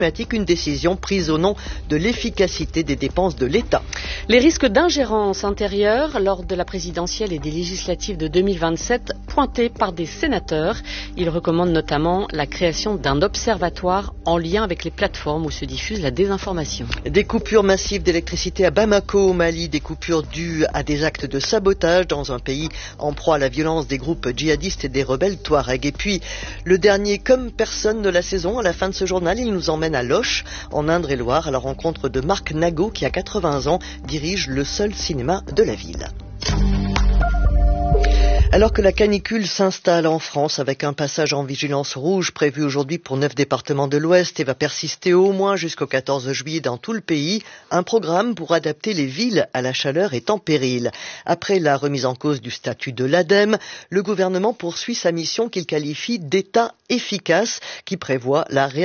Une décision prise au nom de l'efficacité des dépenses de l'État. Les risques d'ingérence intérieure lors de la présidentielle et des législatives de 2027 pointés par des sénateurs. Ils recommandent notamment la création d'un observatoire en lien avec les plateformes où se diffuse la désinformation. Des coupures massives d'électricité à Bamako au Mali, des coupures dues à des actes de sabotage dans un pays en proie à la violence des groupes djihadistes et des rebelles Touaregs. Et puis le dernier comme personne de la saison, à la fin de ce journal, il nous emmène à Loches, en Indre-et-Loire, à la rencontre de Marc Nagot, qui à 80 ans dirige le seul cinéma de la ville. Alors que la canicule s'installe en France avec un passage en vigilance rouge prévu aujourd'hui pour 9 départements de l'Ouest et va persister au moins jusqu'au 14 juillet dans tout le pays, un programme pour adapter les villes à la chaleur est en péril. Après la remise en cause du statut de l'ADEME, le gouvernement poursuit sa mission qu'il qualifie d'État efficace qui prévoit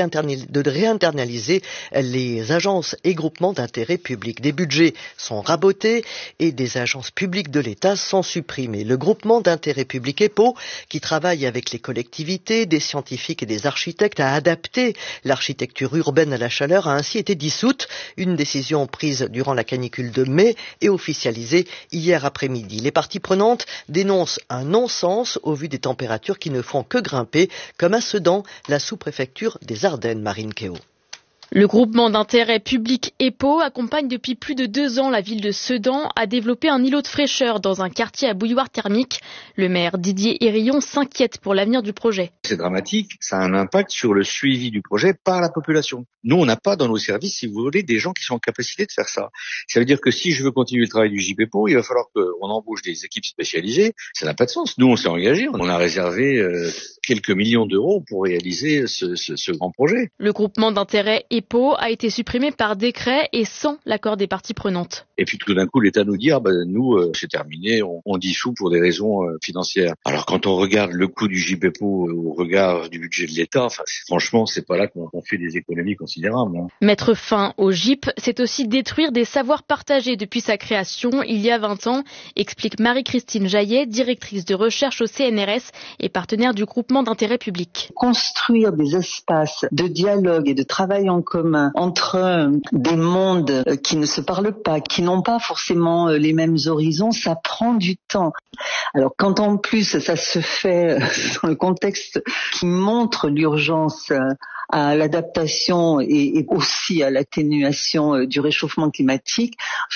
de réinternaliser les agences et groupements d'intérêt public. Des budgets sont rabotés et des agences publiques de l'État sont supprimées. Le groupement d'intérêt public EPO, qui travaille avec les collectivités, des scientifiques et des architectes à adapter l'architecture urbaine à la chaleur, a ainsi été dissoute. Une décision prise durant la canicule de mai et officialisée hier après-midi. Les parties prenantes dénoncent un non-sens au vu des températures qui ne font que grimper, comme à Sedan, la sous-préfecture des Ardennes, Marine Kéo. Le groupement d'intérêt public EPO accompagne depuis plus de 2 ans la ville de Sedan à développer un îlot de fraîcheur dans un quartier à bouilloire thermique. Le maire Didier Hérillon s'inquiète pour l'avenir du projet. C'est dramatique, ça a un impact sur le suivi du projet par la population. Nous, on n'a pas dans nos services, si vous voulez, des gens qui sont en capacité de faire ça. Ça veut dire que si je veux continuer le travail du JPEPO, il va falloir qu'on embauche des équipes spécialisées. Ça n'a pas de sens. Nous, on s'est engagés, on a réservé quelques millions d'euros pour réaliser ce grand projet. Le groupement d'intérêt EPO a été supprimé par décret et sans l'accord des parties prenantes. Et puis tout d'un coup, l'État nous dit nous, c'est terminé, on dissout pour des raisons financières. Alors quand on regarde le coût du JPEPO au regard du budget de l'État, franchement, c'est pas là qu'on fait des économies considérables. Mettre fin au GIP, c'est aussi détruire des savoirs partagés depuis sa création il y a 20 ans, explique Marie-Christine Jaillet, directrice de recherche au CNRS et partenaire du groupement d'intérêt public. Construire des espaces de dialogue et de travail en commun entre des mondes qui ne se parlent pas, qui n'ont pas forcément les mêmes horizons, ça prend du temps. Alors quand en plus ça se fait dans le contexte qui montre l'urgence à l'adaptation et aussi à l'atténuation du réchauffement climatique,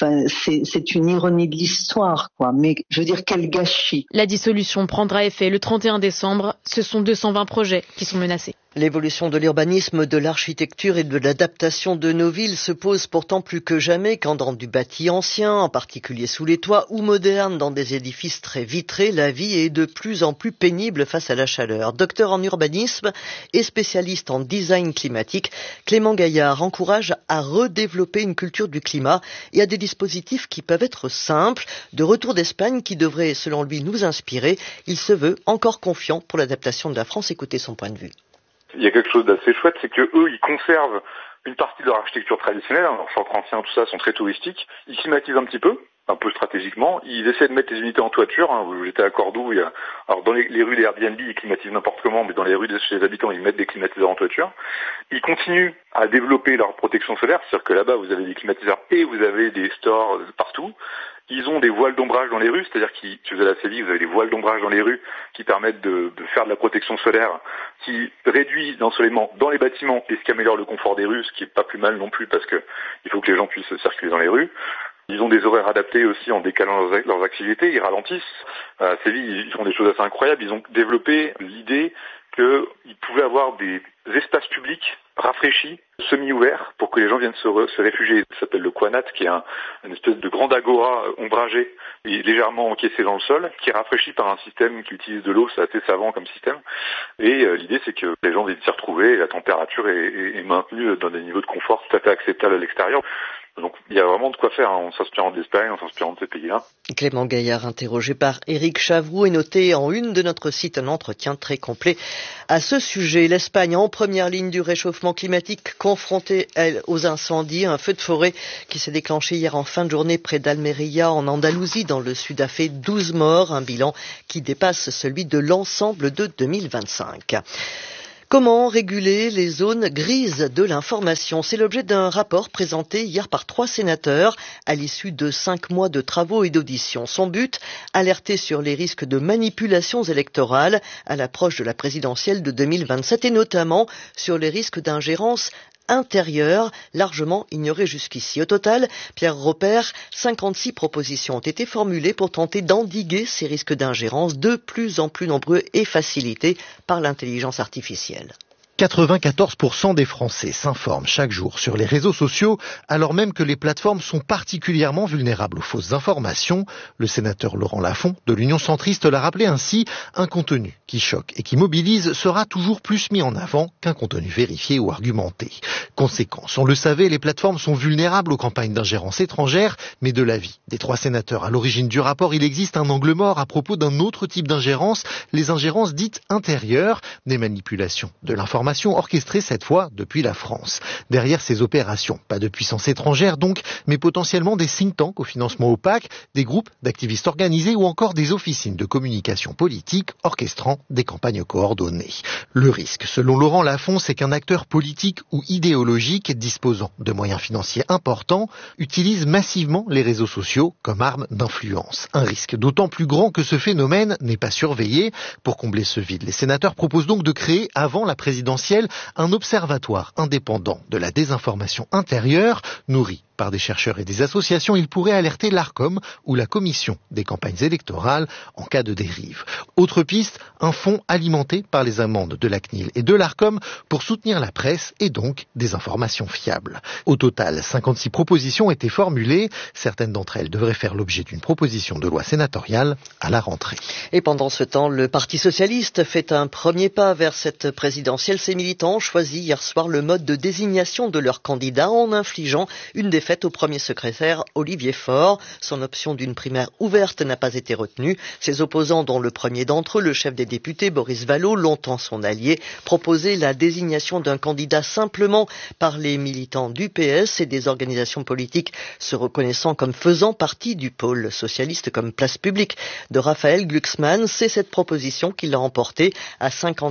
c'est une ironie de l'histoire, quoi. Mais je veux dire, quel gâchis. La dissolution prendra effet le 31 décembre. Ce sont 220 projets qui sont menacés. L'évolution de l'urbanisme, de l'architecture et de l'adaptation de nos villes se pose pourtant plus que jamais quand dans du bâti ancien, en particulier sous les toits, ou moderne dans des édifices très vitrés, la vie est de plus en plus pénible face à la chaleur. Docteur en urbanisme et spécialiste en design climatique, Clément Gaillard encourage à redévelopper une culture du climat et à des dispositifs qui peuvent être simples, de retour d'Espagne qui devrait, selon lui, nous inspirer. Il se veut encore confiant pour l'adaptation de la France. Écoutez son point de vue. Il y a quelque chose d'assez chouette, c'est que eux, ils conservent une partie de leur architecture traditionnelle. Leurs centres anciens, tout ça, sont très touristiques. Ils climatisent un petit peu stratégiquement. Ils essaient de mettre les unités en toiture. J'étais à Cordoue. Alors dans les rues des Airbnb, ils climatisent n'importe comment, mais dans les rues chez les habitants, ils mettent des climatiseurs en toiture. Ils continuent à développer leur protection solaire, c'est-à-dire que là-bas, vous avez des climatiseurs et vous avez des stores partout. Ils ont des voiles d'ombrage dans les rues, c'est-à-dire si vous allez à Séville, vous avez des voiles d'ombrage dans les rues qui permettent de faire de la protection solaire, qui réduit l'ensoleillement dans les bâtiments et ce qui améliore le confort des rues, ce qui est pas plus mal non plus parce que il faut que les gens puissent circuler dans les rues. Ils ont des horaires adaptés aussi en décalant leurs activités, ils ralentissent. À Séville, ils font des choses assez incroyables. Ils ont développé l'idée qu'ils pouvaient avoir des espaces publics rafraîchis, semi-ouverts, pour que les gens viennent se réfugier. Ça s'appelle le Quanat, qui est une espèce de grande agora ombragée et légèrement encaissée dans le sol, qui est rafraîchi par un système qui utilise de l'eau, c'est assez savant comme système. Et l'idée, c'est que les gens viennent s'y retrouver et la température est maintenue dans des niveaux de confort tout à fait acceptables à l'extérieur. Donc il y a vraiment de quoi faire en s'inspirant de l'Espagne, en s'inspirant de ces pays-là. Clément Gaillard, interrogé par Éric Chavroux, est noté en une de notre site un entretien très complet à ce sujet. L'Espagne en première ligne du réchauffement climatique, confrontée elle aux incendies. Un feu de forêt qui s'est déclenché hier en fin de journée près d'Almeria en Andalousie dans le sud a fait 12 morts, un bilan qui dépasse celui de l'ensemble de 2025. Comment réguler les zones grises de l'information? C'est l'objet d'un rapport présenté hier par 3 sénateurs à l'issue de 5 mois de travaux et d'auditions. Son but, alerter sur les risques de manipulations électorales à l'approche de la présidentielle de 2027 et notamment sur les risques d'ingérence intérieure, largement ignorée jusqu'ici. Au total, Pierre Robert, 56 propositions ont été formulées pour tenter d'endiguer ces risques d'ingérence de plus en plus nombreux et facilités par l'intelligence artificielle. 94% des Français s'informent chaque jour sur les réseaux sociaux, alors même que les plateformes sont particulièrement vulnérables aux fausses informations. Le sénateur Laurent Lafont de l'Union centriste l'a rappelé ainsi, un contenu qui choque et qui mobilise sera toujours plus mis en avant qu'un contenu vérifié ou argumenté. Conséquence, on le savait, les plateformes sont vulnérables aux campagnes d'ingérence étrangère, mais de l'avis des 3 sénateurs à l'origine du rapport, il existe un angle mort à propos d'un autre type d'ingérence, les ingérences dites intérieures, des manipulations de l'information orchestrée cette fois depuis la France. Derrière ces opérations, pas de puissance étrangère donc, mais potentiellement des think tanks au financement opaque, des groupes d'activistes organisés ou encore des officines de communication politique orchestrant des campagnes coordonnées. Le risque, selon Laurent Lafont, c'est qu'un acteur politique ou idéologique disposant de moyens financiers importants utilise massivement les réseaux sociaux comme arme d'influence. Un risque d'autant plus grand que ce phénomène n'est pas surveillé. Pour combler ce vide, les sénateurs proposent donc de créer, avant la présidentielle, un observatoire indépendant de la désinformation intérieure, nourri par des chercheurs et des associations. Il pourrait alerter l'Arcom ou la Commission des campagnes électorales en cas de dérive. Autre piste, un fonds alimenté par les amendes de la CNIL et de l'Arcom pour soutenir la presse et donc des informations fiables. Au total, 56 propositions ont été formulées. Certaines d'entre elles devraient faire l'objet d'une proposition de loi sénatoriale à la rentrée. Et pendant ce temps, le Parti socialiste fait un premier pas vers cette présidentielle. Ses militants ont choisi hier soir le mode de désignation de leur candidat en infligeant une défaite au premier secrétaire Olivier Faure. Son option d'une primaire ouverte n'a pas été retenue. Ses opposants, dont le premier d'entre eux, le chef des députés Boris Vallaud, longtemps son allié, proposaient la désignation d'un candidat simplement par les militants du PS et des organisations politiques se reconnaissant comme faisant partie du pôle socialiste comme Place Publique de Raphaël Glucksmann. C'est cette proposition qui l'a emporté à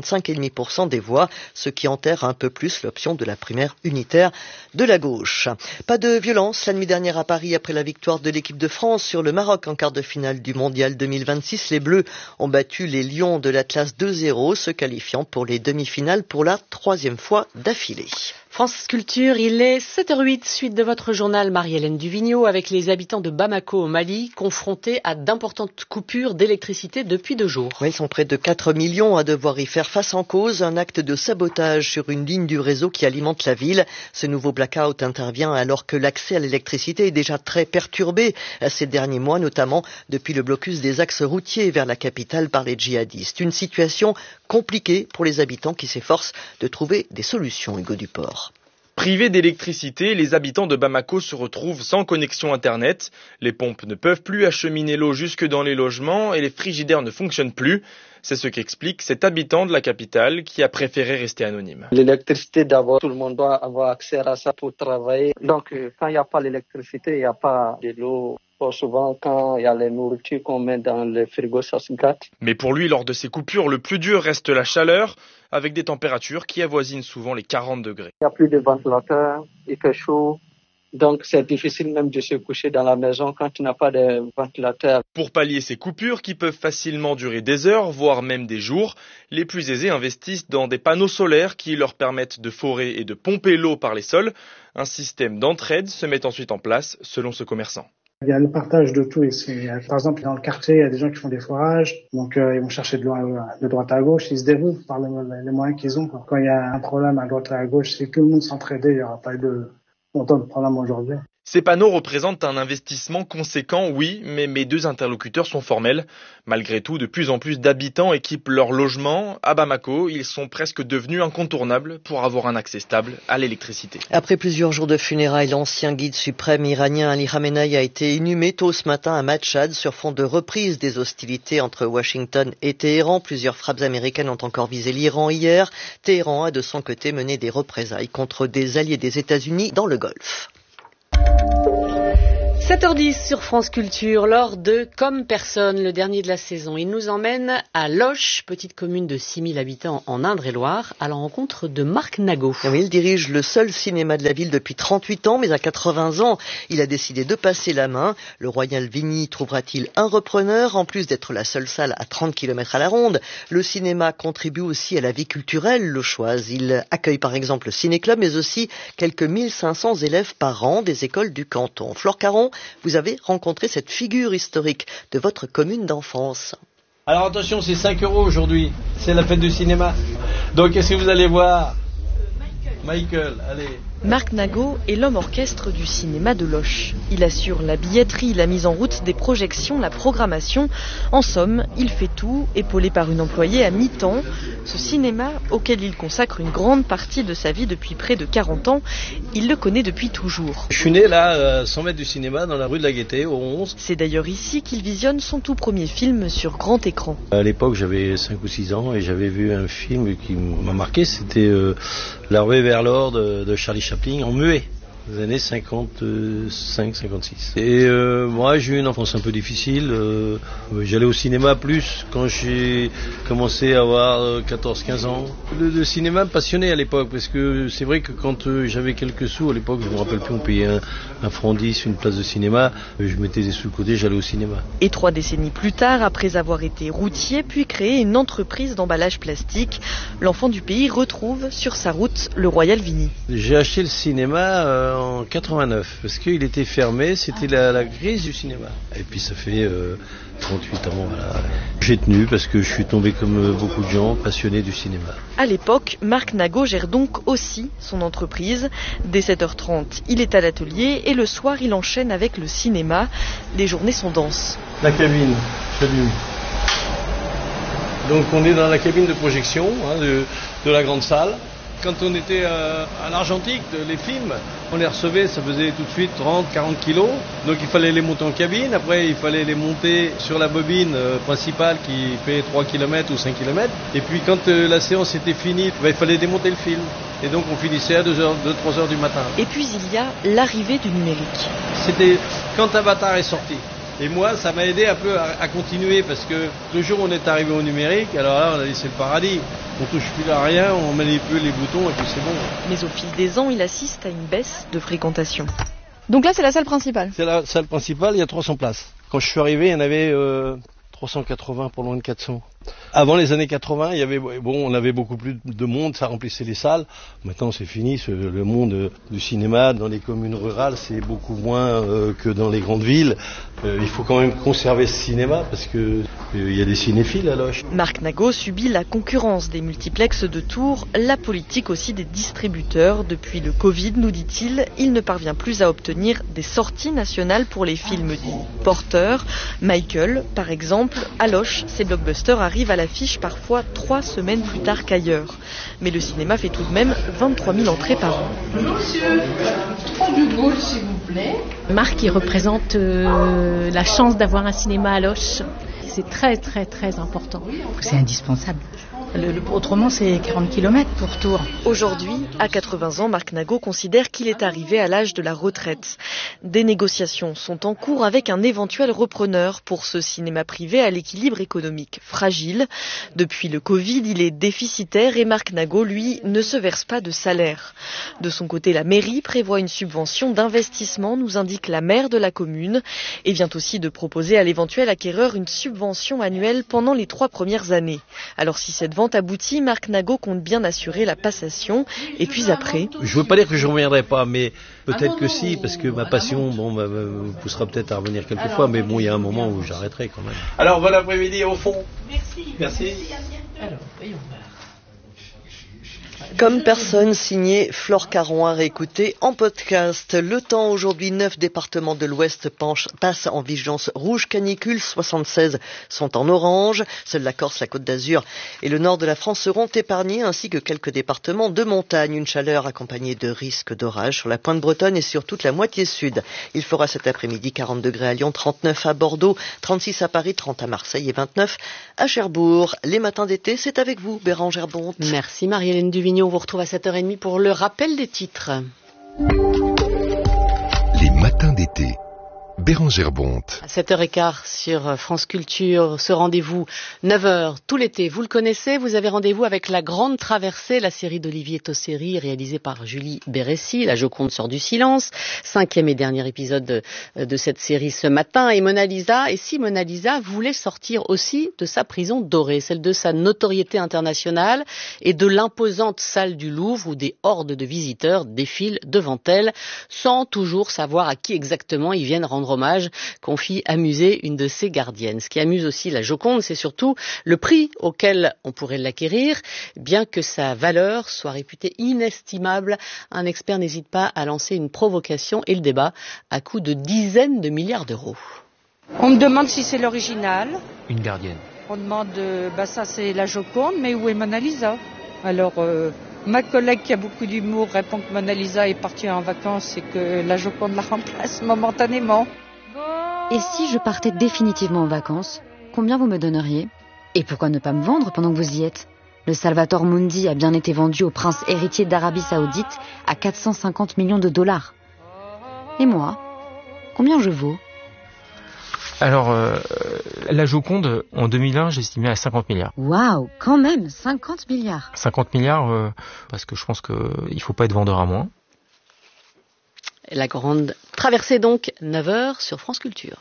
55,5% des voix, ce qui enterre un peu plus l'option de la primaire unitaire de la gauche. Pas de violence la nuit dernière à Paris après la victoire de l'équipe de France sur le Maroc en quart de finale du Mondial 2026. Les Bleus ont battu les Lions de l'Atlas 2-0, se qualifiant pour les demi-finales pour la 3e fois d'affilée. France Culture, il est 7h08, suite de votre journal Marie-Hélène Duvigneau, avec les habitants de Bamako au Mali, confrontés à d'importantes coupures d'électricité depuis 2 jours. Oui, ils sont près de 4 millions à devoir y faire face en cause, un acte de sabotage sur une ligne du réseau qui alimente la ville. Ce nouveau blackout intervient alors que l'accès à l'électricité est déjà très perturbé ces derniers mois, notamment depuis le blocus des axes routiers vers la capitale par les djihadistes. Une situation compliquée pour les habitants qui s'efforcent de trouver des solutions, Hugo Duport. Privés d'électricité, les habitants de Bamako se retrouvent sans connexion Internet. Les pompes ne peuvent plus acheminer l'eau jusque dans les logements et les frigidaires ne fonctionnent plus. C'est ce qu'explique cet habitant de la capitale qui a préféré rester anonyme. L'électricité d'abord, tout le monde doit avoir accès à ça pour travailler. Donc quand il n'y a pas l'électricité, il n'y a pas de l'eau. Souvent, quand il y a les nourritures qu'on met dans le frigo, ça se gâte. Mais pour lui, lors de ces coupures, le plus dur reste la chaleur, avec des températures qui avoisinent souvent les 40 degrés. Il n'y a plus de ventilateur, il fait chaud. Donc c'est difficile même de se coucher dans la maison quand tu n'as pas de ventilateur. Pour pallier ces coupures qui peuvent facilement durer des heures, voire même des jours, les plus aisés investissent dans des panneaux solaires qui leur permettent de forer et de pomper l'eau par les sols. Un système d'entraide se met ensuite en place selon ce commerçant. Il y a le partage de tout ici. Par exemple, dans le quartier, il y a des gens qui font des forages, donc ils vont chercher de l'eau de droite à gauche, ils se débrouillent par les moyens qu'ils ont. Quand il y a un problème à droite et à gauche, si tout le monde s'entraidait, il n'y aura pas autant de problèmes aujourd'hui. Ces panneaux représentent un investissement conséquent, oui, mais mes 2 interlocuteurs sont formels. Malgré tout, de plus en plus d'habitants équipent leur logement. À Bamako, ils sont presque devenus incontournables pour avoir un accès stable à l'électricité. Après plusieurs jours de funérailles, l'ancien guide suprême iranien Ali Khamenei a été inhumé tôt ce matin à Machhad sur fond de reprise des hostilités entre Washington et Téhéran. Plusieurs frappes américaines ont encore visé l'Iran hier. Téhéran a de son côté mené des représailles contre des alliés des États-Unis dans le Golfe. 7h10 sur France Culture, lors de Comme personne, le dernier de la saison. Il nous emmène à Loches, petite commune de 6000 habitants en Indre-et-Loire, à la rencontre de Marc Nagot. Oui, il dirige le seul cinéma de la ville depuis 38 ans, mais à 80 ans, il a décidé de passer la main. Le Royal Vigny trouvera-t-il un repreneur? En plus d'être la seule salle à 30 km à la ronde, le cinéma contribue aussi à la vie culturelle lochoise. Il accueille par exemple le ciné-club, mais aussi quelques 1500 élèves par an des écoles du canton. Flore Caron, vous avez rencontré cette figure historique de votre commune d'enfance. Alors attention, c'est 5 € aujourd'hui, c'est la fête du cinéma. Donc qu'est-ce que vous allez voir? Michael, allez. Marc Nagot est l'homme orchestre du cinéma de Loches. Il assure la billetterie, la mise en route des projections, la programmation. En somme, il fait tout, épaulé par une employée à mi-temps. Ce cinéma, auquel il consacre une grande partie de sa vie depuis près de 40 ans, il le connaît depuis toujours. Je suis né là, 100 mètres du cinéma, dans la rue de la Gaîté, au 11. C'est d'ailleurs ici qu'il visionne son tout premier film sur grand écran. À l'époque, j'avais 5 ou 6 ans et j'avais vu un film qui m'a marqué, c'était La ruée vers l'or de Charlie Chaplin en muet, des années 55-56. Et moi, j'ai eu une enfance un peu difficile. J'allais au cinéma plus quand j'ai commencé à avoir 14-15 ans. Le cinéma me passionnait à l'époque, parce que c'est vrai que quand j'avais quelques sous, à l'époque, je me rappelle plus, on payait un franc 10, une place de cinéma, je mettais des sous de côté, j'allais au cinéma. Et 3 décennies plus tard, après avoir été routier, puis créé une entreprise d'emballage plastique, l'enfant du pays retrouve sur sa route le Royal Vigny. J'ai acheté le cinéma en 89, parce qu'il était fermé, c'était la crise du cinéma. Et puis ça fait 38 ans, voilà. J'ai tenu parce que je suis tombé comme beaucoup de gens, passionné du cinéma. À l'époque, Marc Nagot gère donc aussi son entreprise. Dès 7h30, il est à l'atelier et le soir, il enchaîne avec le cinéma. Les journées sont denses. La cabine, j'allume. Donc on est dans la cabine de projection de la grande salle. Quand on était à l'Argentique, les films, on les recevait, ça faisait tout de suite 30-40 kilos. Donc il fallait les monter en cabine, après il fallait les monter sur la bobine principale qui fait 3 km ou 5 km. Et puis quand la séance était finie, il fallait démonter le film. Et donc on finissait à 2-3 heures du matin. Et puis il y a l'arrivée du numérique. C'était quand Avatar est sorti. Et moi, ça m'a aidé un peu à continuer, parce que le jour où on est arrivé au numérique, alors là, on a dit c'est le paradis. On touche plus à rien, on manipule les boutons et puis c'est bon. Mais au fil des ans, il assiste à une baisse de fréquentation. Donc là, c'est la salle principale? C'est la salle principale, il y a 300 places. Quand je suis arrivé, il y en avait 380 pour loin de 400. Avant les années 80, on avait beaucoup plus de monde, ça remplissait les salles. Maintenant, c'est fini, le monde du cinéma dans les communes rurales, c'est beaucoup moins que dans les grandes villes. Il faut quand même conserver ce cinéma parce que il y a des cinéphiles à Loches. Marc Nagot subit la concurrence des multiplexes de Tours, la politique aussi des distributeurs. Depuis le Covid, nous dit-il, il ne parvient plus à obtenir des sorties nationales pour les films dits porteurs. Michael, par exemple, à Loches, ces blockbusters arrivent à l'affiche parfois 3 semaines plus tard qu'ailleurs. Mais le cinéma fait tout de même 23 000 entrées par an. Monsieur, 3 de Gaulle, s'il vous plaît. Marc, il représente la chance d'avoir un cinéma à Loches. C'est très très très important. C'est indispensable. Autrement, c'est 40 km pour Tours. Aujourd'hui, à 80 ans, Marc Nagot considère qu'il est arrivé à l'âge de la retraite. Des négociations sont en cours avec un éventuel repreneur pour ce cinéma privé à l'équilibre économique fragile. Depuis le Covid, il est déficitaire et Marc Nagot, lui, ne se verse pas de salaire. De son côté, la mairie prévoit une subvention d'investissement, nous indique la maire de la commune, et vient aussi de proposer à l'éventuel acquéreur une subvention annuelle pendant les 3 premières années. Alors si cette vente aboutit, Marc Nagot compte bien assurer la passation. Et puis après... Je ne veux pas dire que je ne reviendrai pas, mais peut-être que si, parce que ma passion me poussera peut-être à revenir quelques fois, mais bon, il y a un moment où j'arrêterai quand même. Alors, bon après-midi au fond. Merci. Alors, voyons voir. Comme personne, signé Flore Caron, à réécouter en podcast. Le temps aujourd'hui, 9 départements de l'Ouest passent en vigilance rouge canicule, 76 sont en orange. Seule la Corse, la Côte d'Azur et le nord de la France seront épargnés, ainsi que quelques départements de montagne. Une chaleur accompagnée de risques d'orage sur la pointe bretonne et sur toute la moitié sud. Il fera cet après-midi 40 degrés à Lyon, 39 à Bordeaux, 36 à Paris, 30 à Marseille et 29 à Cherbourg. Les matins d'été, c'est avec vous, Bérangère Bonte. Merci Marie-Hélène Duvignon. On vous retrouve à 7h30 pour le rappel des titres. Les matins d'été. Bérangère Bonte. À 7h15 sur France Culture, ce rendez-vous 9h tout l'été. Vous le connaissez, vous avez rendez-vous avec La Grande Traversée, la série d'Olivier Tosseri réalisée par Julie Bérécy. La Joconde sort du silence, 5e et dernier épisode de cette série ce matin. Et Mona Lisa, et si Mona Lisa voulait sortir aussi de sa prison dorée, celle de sa notoriété internationale et de l'imposante salle du Louvre où des hordes de visiteurs défilent devant elle sans toujours savoir à qui exactement ils viennent rendre hommage, confie amuser une de ses gardiennes. Ce qui amuse aussi la Joconde, c'est surtout le prix auquel on pourrait l'acquérir, bien que sa valeur soit réputée inestimable. Un expert n'hésite pas à lancer une provocation et le débat à coût de dizaines de milliards d'euros. On me demande si c'est l'original. Une gardienne. On demande, ça c'est la Joconde, mais où est Mona Lisa? Alors, ma collègue qui a beaucoup d'humour répond que Mona Lisa est partie en vacances et que la Joconde la remplace momentanément. Et si je partais définitivement en vacances, combien vous me donneriez? Et pourquoi ne pas me vendre pendant que vous y êtes? Le Salvator Mundi a bien été vendu au prince héritier d'Arabie Saoudite à 450 millions de dollars. Et moi, combien je vaux? Alors, la Joconde, en 2001, j'estimais à 50 milliards. Waouh, quand même, 50 milliards. 50 milliards, parce que je pense qu'il ne faut pas être vendeur à moins. La Grande Traversée donc, 9h sur France Culture.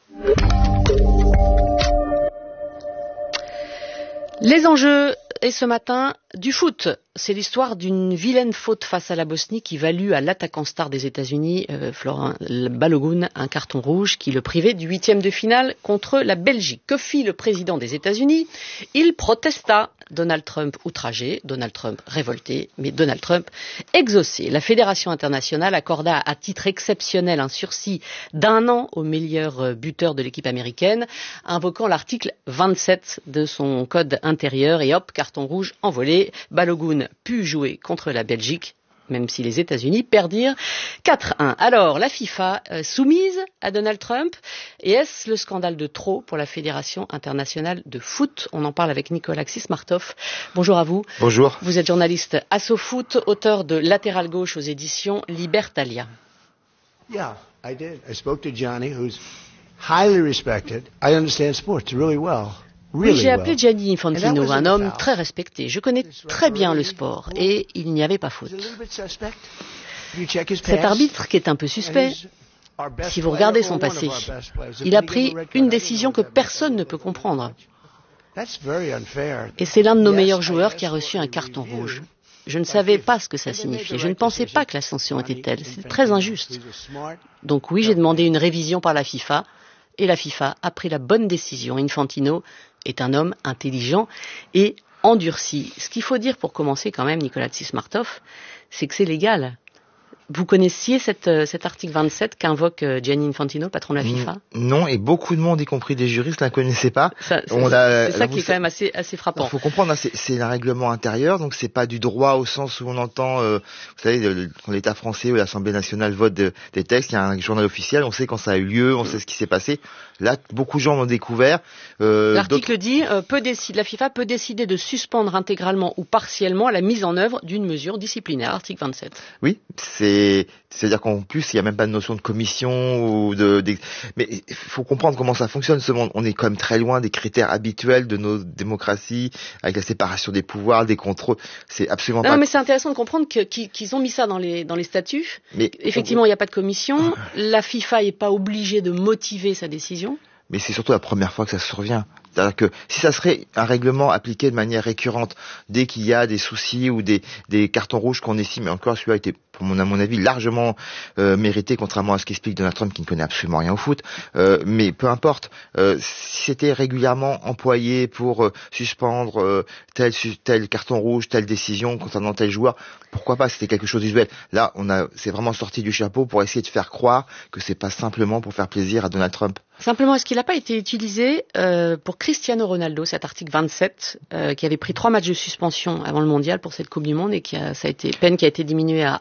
Les enjeux, et ce matin, du foot. C'est l'histoire d'une vilaine faute face à la Bosnie qui valut à l'attaquant star des États-Unis, Florent Balogun, un carton rouge qui le privait du 8e de finale contre la Belgique. Que fit le président des États-Unis? Il protesta. Donald Trump outragé, Donald Trump révolté, mais Donald Trump exaucé. La Fédération internationale accorda à titre exceptionnel un sursis d'1 an au meilleur buteur de l'équipe américaine, invoquant l'article 27 de son code intérieur et hop, carton rouge envolé. Balogun put jouer contre la Belgique, même si les États-Unis perdirent 4-1. Alors, la FIFA soumise à Donald Trump, et est-ce le scandale de trop pour la Fédération internationale de foot? On en parle avec Nicolas Xismartov. Bonjour à vous. Bonjour. Vous êtes journaliste à SoFoot, auteur de Latéral gauche aux éditions Libertalia. Yeah, I did. I spoke to Johnny, who's highly respected. I understand sports really well. Oui, j'ai appelé Gianni Infantino, un homme très respecté. Je connais très bien le sport et il n'y avait pas faute. Cet arbitre qui est un peu suspect, si vous regardez son passé, il a pris une décision que personne ne peut comprendre. Et c'est l'un de nos meilleurs joueurs qui a reçu un carton rouge. Je ne savais pas ce que ça signifiait. Je ne pensais pas que la sanction était telle. C'est très injuste. Donc oui, j'ai demandé une révision par la FIFA. Et la FIFA a pris la bonne décision. Infantino est un homme intelligent et endurci. Ce qu'il faut dire pour commencer quand même, Nicolas Xismartov, c'est que c'est légal. Vous connaissiez cet article 27 qu'invoque Gianni Infantino, patron de la FIFA? Non, et beaucoup de monde, y compris des juristes, ne la connaissaient pas. C'est ça qui est quand même assez frappant. Il faut comprendre, c'est un règlement intérieur, donc c'est pas du droit au sens où on entend, vous savez, quand l'État français ou l'Assemblée nationale vote des textes, il y a un journal officiel, on sait quand ça a eu lieu, on sait ce qui s'est passé. Là, beaucoup de gens l'ont découvert. L'article dit la FIFA peut décider de suspendre intégralement ou partiellement la mise en œuvre d'une mesure disciplinaire. Article 27. Oui, c'est-à-dire qu'en plus, il n'y a même pas de notion de commission mais il faut comprendre comment ça fonctionne ce monde. On est quand même très loin des critères habituels de nos démocraties, avec la séparation des pouvoirs, des contrôles. C'est absolument pas. Non, mais c'est intéressant de comprendre qu'ils ont mis ça dans les statuts. Mais effectivement, il n'y a pas de commission. La FIFA n'est pas obligée de motiver sa décision. Mais c'est surtout la première fois que ça survient. C'est-à-dire que si ça serait un règlement appliqué de manière récurrente, dès qu'il y a des soucis ou des cartons rouges qu'on estime, et encore celui-là a été, à mon avis, largement mérité, contrairement à ce qu'explique Donald Trump qui ne connaît absolument rien au foot, mais peu importe, si c'était régulièrement employé pour suspendre tel carton rouge, telle décision concernant tel joueur, pourquoi pas, c'était quelque chose d'usuel. Là, c'est vraiment sorti du chapeau pour essayer de faire croire que c'est pas simplement pour faire plaisir à Donald Trump. Simplement, est-ce qu'il n'a pas été utilisé pour Cristiano Ronaldo, cet article 27, qui avait pris 3 matchs de suspension avant le mondial pour cette Coupe du Monde et peine qui a été diminuée à 1?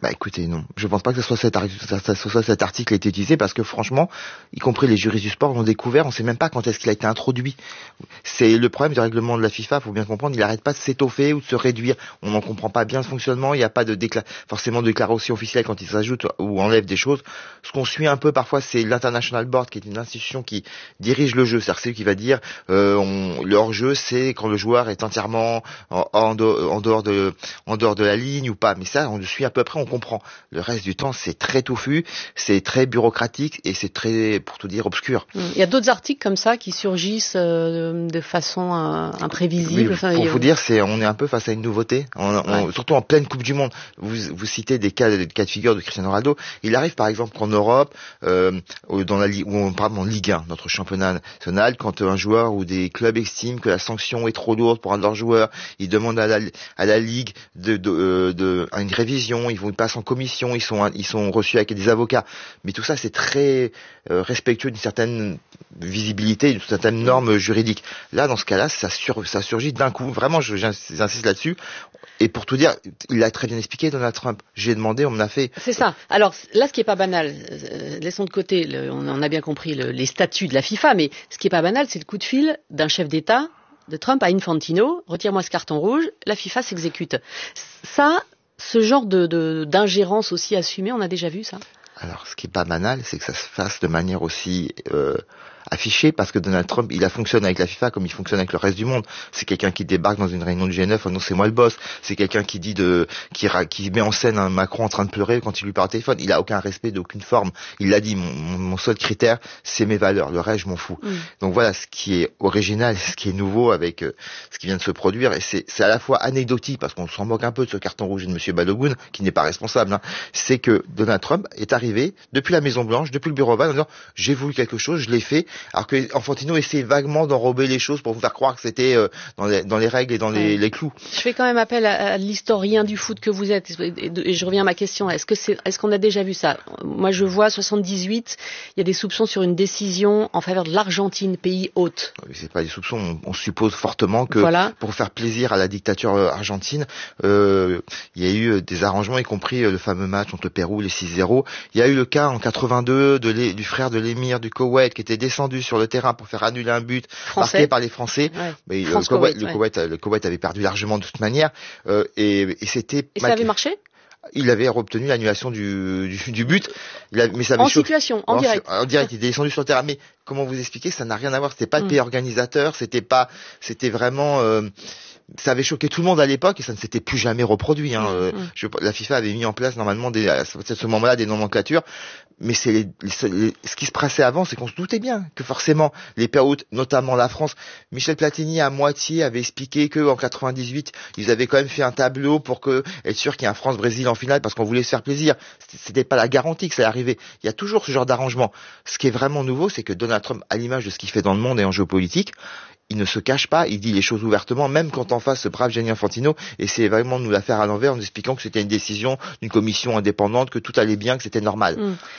Bah écoutez, non. Je pense pas que ce soit cet article qui a été utilisé parce que franchement, y compris les juristes du sport l'ont découvert, on sait même pas quand est-ce qu'il a été introduit. C'est le problème du règlement de la FIFA, faut bien comprendre, il n'arrête pas de s'étoffer ou de se réduire. On n'en comprend pas bien le fonctionnement, il n'y a pas de forcément de déclaration officielle quand il s'ajoute ou enlève des choses. Ce qu'on suit un peu parfois, c'est l'International Board qui est une institution qui dirige le jeu, c'est-à-dire c'est lui qui va dire le hors-jeu, c'est quand le joueur est entièrement en dehors de la ligne ou pas. Mais ça, on le suit à peu près, on comprend. Le reste du temps, c'est très touffu, c'est très bureaucratique et c'est très, pour tout dire, obscur. Il y a d'autres articles comme ça qui surgissent de façon imprévisible. Oui, pour vous dire, on est un peu face à une nouveauté, surtout en pleine Coupe du Monde. Vous citez des cas de figure de Cristiano Ronaldo. Il arrive par exemple qu'en Europe, dans la Ligue, ou on parle en Ligue 1, notre championnat national, quand un joueur ou des clubs estiment que la sanction est trop lourde pour un de leurs joueurs, ils demandent à la Ligue une révision, ils passent en commission, ils sont reçus avec des avocats. Mais tout ça, c'est très respectueux d'une certaine visibilité, d'une certaine norme juridique. Là, dans ce cas-là, ça surgit d'un coup. Vraiment, j'insiste là-dessus. Et pour tout dire, il l'a très bien expliqué, Donald Trump. J'ai demandé, on me l'a fait. C'est ça. Alors là, ce qui est pas banal, laissons de côté, on a bien compris les statuts de la FIFA, mais ce qui est pas banal, c'est le coup de fil d'un chef d'État de Trump à Infantino. Retire-moi ce carton rouge, la FIFA s'exécute. Ça, ce genre d'ingérence aussi assumée, on a déjà vu ça? Alors, ce qui est pas banal, c'est que ça se fasse de manière aussi affichée, parce que Donald Trump, il fonctionne avec la FIFA comme il fonctionne avec le reste du monde. C'est quelqu'un qui débarque dans une réunion du G9, non, c'est moi le boss. C'est quelqu'un qui dit qui met en scène un Macron en train de pleurer quand il lui parle au téléphone. Il a aucun respect d'aucune forme. Il l'a dit, mon seul critère, c'est mes valeurs. Le reste, je m'en fous. Donc voilà, ce qui est original, ce qui est nouveau avec ce qui vient de se produire, et c'est à la fois anecdotique, parce qu'on s'en moque un peu de ce carton rouge de Monsieur Balogun, qui n'est pas responsable, c'est que Donald Trump est arrivé depuis la Maison Blanche, depuis le bureau Oval, en disant j'ai voulu quelque chose, je l'ai fait, alors que Infantino essaie vaguement d'enrober les choses pour vous faire croire que c'était dans les règles et dans les clous. Je fais quand même appel à l'historien du foot que vous êtes, et je reviens à ma question, est-ce qu'on a déjà vu ça? Moi je vois 78, il y a des soupçons sur une décision en faveur de l'Argentine, pays hôte. C'est pas des soupçons, on suppose fortement que pour faire plaisir à la dictature argentine, il y a eu des arrangements, y compris le fameux match contre le Pérou, les 6-0. Il y a eu le cas en 82 du frère de l'émir du Koweït qui était descendu sur le terrain pour faire annuler un but marqué par les Français. Mais le Koweït avait perdu largement de toute manière. Et c'était. Et ça avait marché? Il avait obtenu l'annulation du but. Mais ça en situation, en direct. En direct, il était descendu sur le terrain. Mais comment vous expliquer? Ça n'a rien à voir. C'était pas le pays organisateur. C'était vraiment. Ça avait choqué tout le monde à l'époque et ça ne s'était plus jamais reproduit. La FIFA avait mis en place normalement à ce moment-là des nomenclatures, mais ce qui se passait avant, c'est qu'on se doutait bien que forcément les pays hôtes, notamment la France, Michel Platini à moitié avait expliqué que en 98 ils avaient quand même fait un tableau pour être sûr qu'il y ait un France-Brésil en finale parce qu'on voulait se faire plaisir. C'était pas la garantie que ça allait arriver. Il y a toujours ce genre d'arrangement. Ce qui est vraiment nouveau, c'est que Donald Trump, à l'image de ce qu'il fait dans le monde et en géopolitique, il ne se cache pas, il dit les choses ouvertement, même quand en face ce brave Gianni Infantino essaie vraiment de nous la faire à l'envers en expliquant que c'était une décision d'une commission indépendante, que tout allait bien, que c'était normal.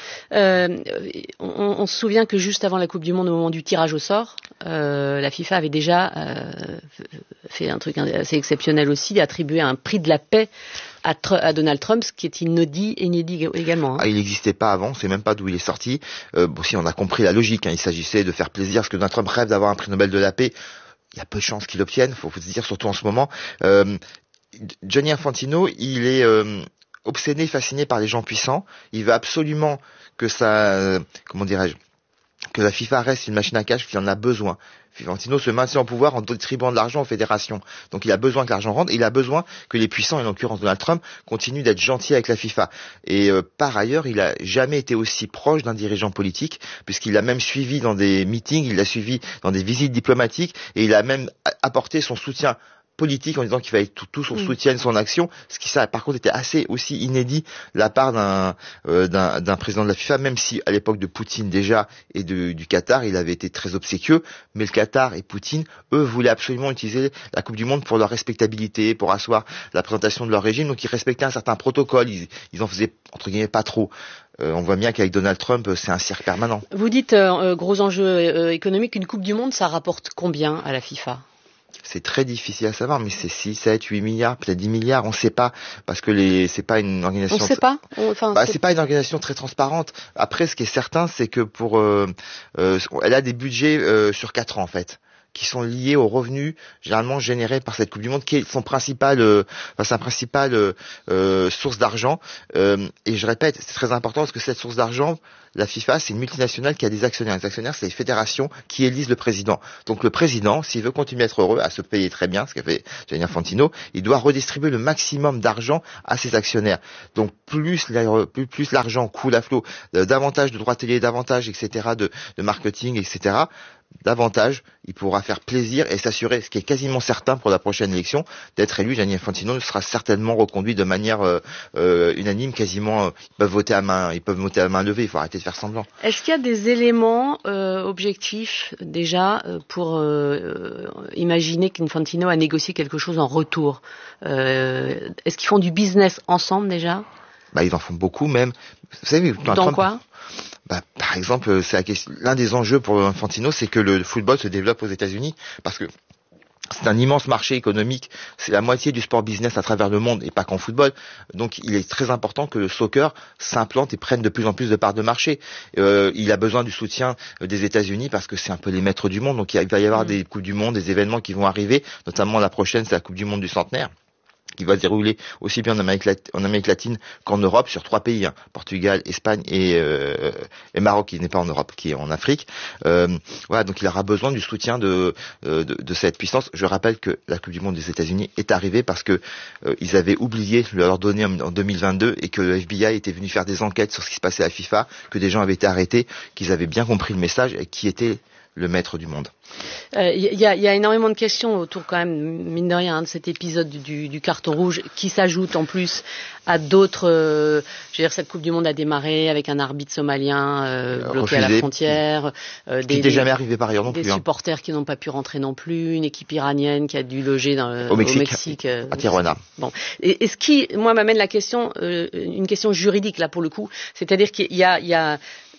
On se souvient que juste avant la Coupe du Monde, au moment du tirage au sort, la FIFA avait déjà fait un truc assez exceptionnel aussi, attribué un prix de la paix à Donald Trump, ce qui est inédit également. Il n'existait pas avant, on ne sait même pas d'où il est sorti. Si on a compris la logique, il s'agissait de faire plaisir, parce que Donald Trump rêve d'avoir un prix Nobel de la paix. Il y a peu de chances qu'il l'obtienne, faut se dire, surtout en ce moment. Gianni Infantino, il est obsédé, fasciné par les gens puissants. Il veut absolument que que la FIFA reste une machine à cash, qu'il en a besoin. Infantino se maintient au pouvoir en distribuant de l'argent aux fédérations. Donc il a besoin que l'argent rentre, et il a besoin que les puissants, et en l'occurrence Donald Trump, continuent d'être gentils avec la FIFA. Et par ailleurs, il a jamais été aussi proche d'un dirigeant politique, puisqu'il l'a même suivi dans des meetings, il l'a suivi dans des visites diplomatiques, et il a même apporté son soutien politique en disant qu'il fallait tout son soutien, son action, ce qui ça par contre était assez aussi inédit de la part d'un président de la FIFA, même si à l'époque de Poutine déjà et du Qatar il avait été très obséquieux, mais le Qatar et Poutine eux voulaient absolument utiliser la Coupe du Monde pour leur respectabilité, pour asseoir la présentation de leur régime, donc ils respectaient un certain protocole, ils en faisaient entre guillemets pas trop. On voit bien qu'avec Donald Trump, c'est un cirque permanent. Vous dites gros enjeu économique, une Coupe du Monde, ça rapporte combien à la FIFA? C'est très difficile à savoir, mais c'est 6, 7, 8 milliards, peut-être 10 milliards, on ne sait pas, parce que c'est pas une organisation... On ne sait pas c'est pas une organisation très transparente. Après, ce qui est certain, c'est que elle a des budgets sur 4 ans, en fait, qui sont liés aux revenus généralement générés par cette Coupe du Monde, qui est sa principale source d'argent. Et je répète, c'est très important parce que cette source d'argent, la FIFA, c'est une multinationale qui a des actionnaires. Les actionnaires, c'est les fédérations qui élisent le président. Donc le président, s'il veut continuer à être heureux, à se payer très bien, ce qu'a fait Gianni Infantino, il doit redistribuer le maximum d'argent à ses actionnaires. Donc plus l'argent coule à flot, davantage de droits télé, davantage, etc., de marketing, etc., davantage, il pourra faire plaisir et s'assurer, ce qui est quasiment certain pour la prochaine élection, d'être élu. Gianni Infantino sera certainement reconduit de manière unanime, quasiment. Ils peuvent voter à main levée. Il faut arrêter de faire semblant. Est-ce qu'il y a des éléments objectifs déjà pour imaginer qu'Infantino a négocié quelque chose en retour? Est-ce qu'ils font du business ensemble déjà? Ils en font beaucoup même. Vous savez, dans quoi? Par exemple, l'un des enjeux pour Infantino, c'est que le football se développe aux États-Unis, parce que c'est un immense marché économique, c'est la moitié du sport business à travers le monde et pas qu'en football. Donc il est très important que le soccer s'implante et prenne de plus en plus de parts de marché. Il a besoin du soutien des États-Unis parce que c'est un peu les maîtres du monde. Donc il va y avoir des Coupes du Monde, des événements qui vont arriver, notamment la prochaine, c'est la Coupe du Monde du centenaire, qui va se dérouler aussi bien en Amérique latine qu'en Europe, sur 3 pays, Portugal, Espagne et Maroc, qui n'est pas en Europe, qui est en Afrique. Donc il aura besoin du soutien de cette puissance. Je rappelle que la Coupe du Monde des États-Unis est arrivée parce que ils avaient oublié de leur donner en 2022 et que le FBI était venu faire des enquêtes sur ce qui se passait à la FIFA, que des gens avaient été arrêtés, qu'ils avaient bien compris le message et qui était le maître du monde. Il y a énormément de questions autour quand même, mine de rien, de cet épisode du carton rouge qui s'ajoute en plus à d'autres. Je veux dire, cette Coupe du Monde a démarré avec un arbitre somalien bloqué à la frontière, qui n'était jamais arrivé par ailleurs non plus. Des supporters qui n'ont pas pu rentrer non plus, une équipe iranienne qui a dû loger au Mexique à Tijuana. Bon, et ce qui, moi, m'amène la question, une question juridique là pour le coup, c'est-à-dire qu'il y a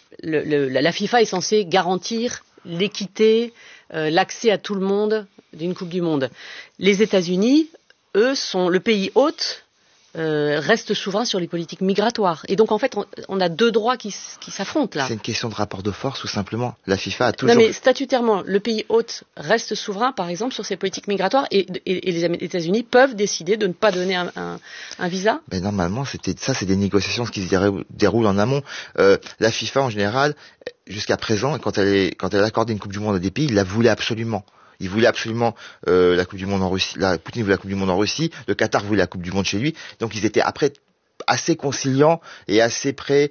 la FIFA est censée garantir l'équité, l'accès à tout le monde d'une Coupe du Monde. Les États-Unis, eux, sont le pays hôte, restent souverains sur les politiques migratoires. Et donc, en fait, on a deux droits qui s'affrontent, là. C'est une question de rapport de force, tout simplement. La FIFA a toujours... Non, mais statutairement, le pays hôte reste souverain, par exemple, sur ses politiques migratoires, et les États-Unis peuvent décider de ne pas donner un visa? Normalement, c'est des négociations qui se déroulent en amont. La FIFA, en général, jusqu'à présent, quand elle accordait une Coupe du Monde à des pays, il la voulait absolument. Il voulait absolument la Coupe du Monde en Russie. Poutine voulait la Coupe du Monde en Russie. Le Qatar voulait la Coupe du Monde chez lui. Donc ils étaient après assez conciliants et assez prêts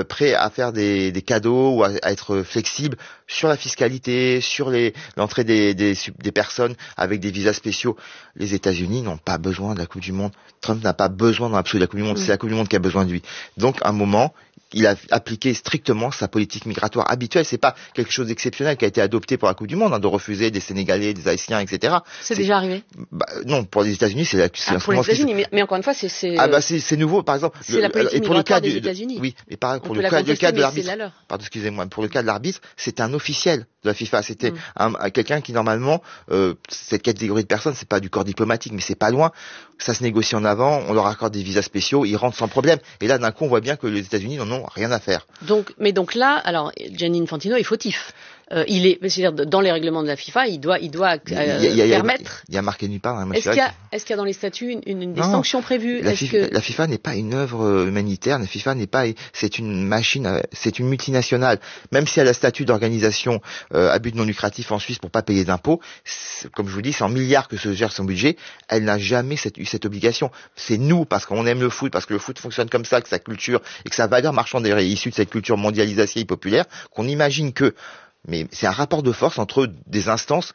à faire des cadeaux ou à être flexibles sur la fiscalité, sur l'entrée des personnes avec des visas spéciaux. Les États-Unis n'ont pas besoin de la Coupe du Monde. Trump n'a pas besoin dans l'absolu de la Coupe du Monde. C'est la Coupe du Monde qui a besoin de lui. Donc à un moment, il a appliqué strictement sa politique migratoire habituelle. C'est pas quelque chose d'exceptionnel qui a été adopté pour la Coupe du Monde, de refuser des Sénégalais, des Haïtiens, etc. C'est déjà arrivé? Non, pour les États-Unis, pour les États-Unis, mais encore une fois, c'est nouveau, par exemple. C'est la politique migratoire des États-Unis. Oui, mais pour le cas de l'arbitre. Pardon, excusez-moi. Pour le cas de l'arbitre, c'est un officiel de la FIFA. C'était quelqu'un qui normalement, cette catégorie de personnes, c'est pas du corps diplomatique, mais c'est pas loin. Ça se négocie en avant, on leur accorde des visas spéciaux, ils rentrent sans problème. Et là, d'un coup, on voit bien que les États-Unis n'en ont rien à faire. Donc là, alors, Gianni Infantino est fautif. C'est-à-dire, dans les règlements de la FIFA, il doit permettre. Il y a marqué nulle part. Est-ce qu'il y a dans les statuts des sanctions prévues? La FIFA n'est pas une œuvre humanitaire. La FIFA c'est une machine, c'est une multinationale. Même si elle a statut d'organisation à but non lucratif en Suisse pour pas payer d'impôts, comme je vous dis, c'est en milliards que se gère son budget. Elle n'a jamais eu cette obligation. C'est nous, parce qu'on aime le foot, parce que le foot fonctionne comme ça, que sa culture et que sa valeur marchande est issue de cette culture mondialisée et populaire, qu'on imagine que. Mais c'est un rapport de force entre des instances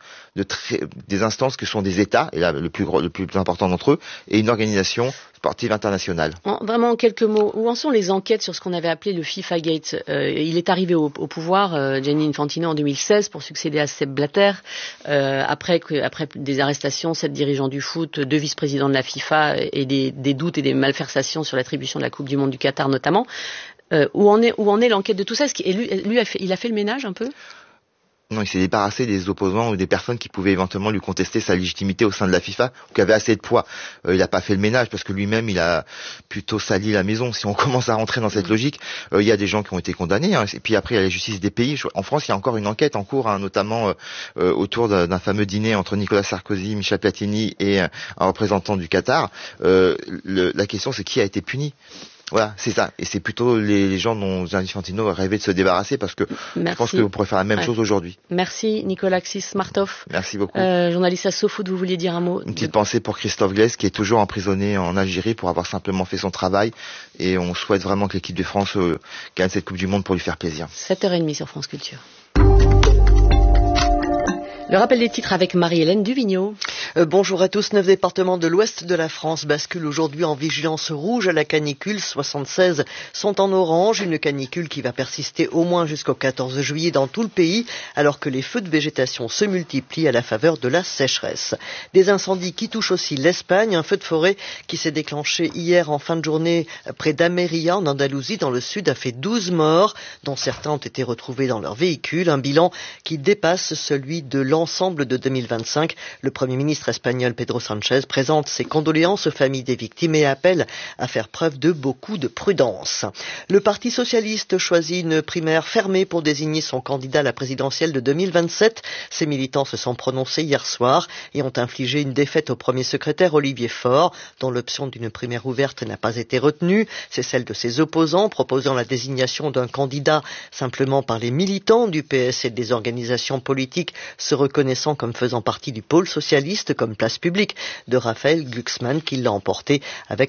que sont des États, et là le plus important d'entre eux, et une organisation sportive internationale. Vraiment en quelques mots, où en sont les enquêtes sur ce qu'on avait appelé le FIFA Gate? Il est arrivé au pouvoir, Gianni Infantino, en 2016 pour succéder à Sepp Blatter, après des arrestations, 7 dirigeants du foot, 2 vice-présidents de la FIFA et des doutes et des malversations sur l'attribution de la Coupe du Monde du Qatar notamment. Où en est l'enquête de tout ça? Est-ce qu'il a fait le ménage un peu? Non, il s'est débarrassé des opposants ou des personnes qui pouvaient éventuellement lui contester sa légitimité au sein de la FIFA ou qui avaient assez de poids. Il n'a pas fait le ménage parce que lui-même, il a plutôt sali la maison. Si on commence à rentrer dans cette logique, il y a des gens qui ont été condamnés. Et puis après, il y a la justice des pays. En France, il y a encore une enquête en cours, notamment autour d'un fameux dîner entre Nicolas Sarkozy, Michel Platini et un représentant du Qatar. La question, c'est qui a été puni. Voilà, c'est ça. Et c'est plutôt les gens dont Gianni Infantino rêvait de se débarrasser parce que je pense que vous pourrez faire la même chose aujourd'hui. Merci Nicolas Xis-Martov. Merci beaucoup. Journaliste à SoFoot, vous vouliez dire un mot? Une petite pensée pour Christophe Glaise qui est toujours emprisonné en Algérie pour avoir simplement fait son travail. Et on souhaite vraiment que l'équipe de France gagne cette Coupe du Monde pour lui faire plaisir. 7h30 sur France Culture. Le rappel des titres avec Marie-Hélène Duvigneau. Bonjour à tous. 9 départements de l'ouest de la France basculent aujourd'hui en vigilance rouge à la canicule. 76 sont en orange. Une canicule qui va persister au moins jusqu'au 14 juillet dans tout le pays, alors que les feux de végétation se multiplient à la faveur de la sécheresse. Des incendies qui touchent aussi l'Espagne. Un feu de forêt qui s'est déclenché hier en fin de journée près d'Ameria, en Andalousie, dans le sud, a fait 12 morts, dont certains ont été retrouvés dans leur véhicule. Un bilan qui dépasse celui de l'ensemble de 2025. Le Premier ministre espagnol Pedro Sánchez présente ses condoléances aux familles des victimes et appelle à faire preuve de beaucoup de prudence. Le Parti socialiste choisit une primaire fermée pour désigner son candidat à la présidentielle de 2027. Ses militants se sont prononcés hier soir et ont infligé une défaite au premier secrétaire Olivier Faure, dont l'option d'une primaire ouverte n'a pas été retenue. C'est celle de ses opposants, proposant la désignation d'un candidat simplement par les militants du PS et des organisations politiques se reconnaissant comme faisant partie du pôle socialiste, comme Place Publique de Raphaël Glucksmann, qui l'a emporté avec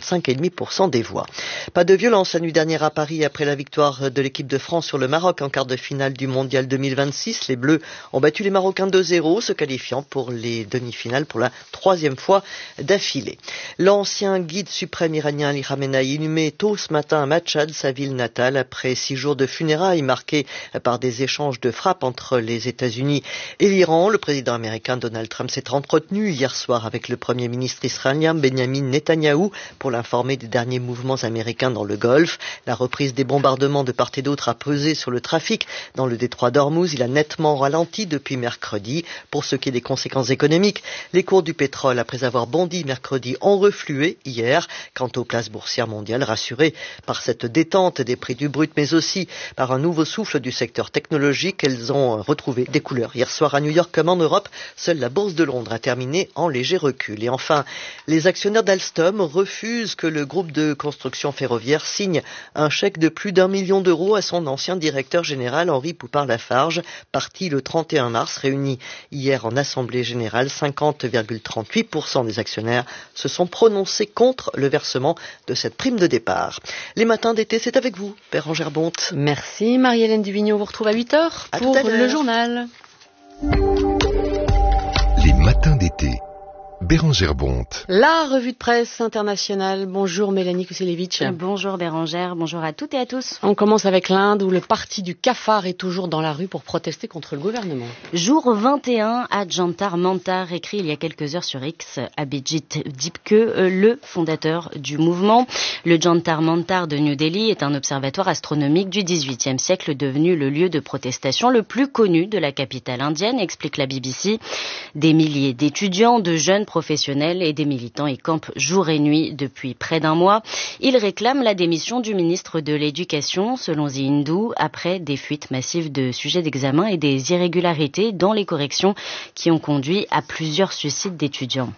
55,5% des voix. Pas de violence la nuit dernière à Paris après la victoire de l'équipe de France sur le Maroc en quart de finale du Mondial 2026. Les Bleus ont battu les Marocains 2-0, se qualifiant pour les demi-finales pour la 3e fois d'affilée. L'ancien guide suprême iranien Ali Khamenei inhumé tôt ce matin à Machhad, sa ville natale, après 6 jours de funérailles marqués par des échanges de frappes entre les États-Unis et l'Iran. Le président américain Donald Trump s'est entretenu hier soir avec le premier ministre israélien Benjamin Netanyahou pour l'informer des derniers mouvements américains dans le Golfe. La reprise des bombardements de part et d'autre a pesé sur le trafic dans le détroit d'Ormuz. Il a nettement ralenti depuis mercredi. Pour ce qui est des conséquences économiques, les cours du pétrole, après avoir bondi mercredi, ont reflué hier. Quant aux places boursières mondiales, rassurées par cette détente des prix du brut, mais aussi par un nouveau souffle du secteur technologique, elles ont retrouvé des couleurs. Hier soir à New York comme en Europe, seule la bourse de Londres a terminé en léger recul. Et enfin, les actionnaires d'Alstom refusent que le groupe de construction ferroviaire signe un chèque de plus d'1 million d'euros à son ancien directeur général Henri Poupart-Lafarge, parti le 31 mars, réuni hier en assemblée générale. 50,38% des actionnaires se sont prononcés contre le versement de cette prime de départ. Les matins d'été, c'est avec vous, Bérangère Bonte. Merci Marie-Hélène Duvigneau. On vous retrouve à 8h pour le journal. Les matins d'été. Bérangère Bonte. La revue de presse internationale. Bonjour Mélanie Kuselevitch. Bonjour Bérangère, bonjour à toutes et à tous. On commence avec l'Inde où le parti du cafard est toujours dans la rue pour protester contre le gouvernement. Jour 21 à Jantar Mantar, écrit il y a quelques heures sur X, Abhijit Dipke, le fondateur du mouvement. Le Jantar Mantar de New Delhi est un observatoire astronomique du XVIIIe siècle devenu le lieu de protestation le plus connu de la capitale indienne, explique la BBC. Des milliers d'étudiants, de jeunes professionnels et des militants y campent jour et nuit depuis près d'un mois. Ils réclament la démission du ministre de l'Éducation, selon The Hindu, après des fuites massives de sujets d'examen et des irrégularités dans les corrections qui ont conduit à plusieurs suicides d'étudiants.